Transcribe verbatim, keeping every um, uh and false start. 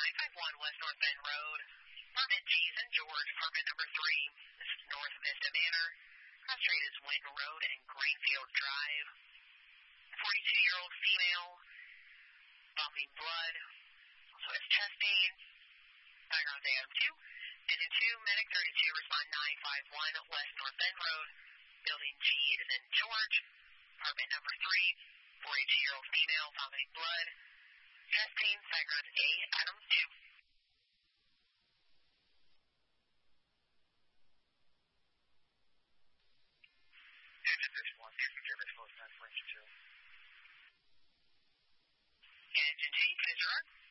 nine five one West North Bend Road. Apartment G is in George, apartment number three. This is North Vista Manor. Cross street is Winton Road and Greenfield Drive. forty-two-year-old female, vomiting blood, also has testing. Background A M two. Engine two, Medic thirty-two, respond nine five one West North Bend Road. Building G is in George, apartment number three. forty-two-year-old female, vomiting blood, testing. Background A, Adam two. Engine six one, give us close time for engine two. Engine two, finish your run.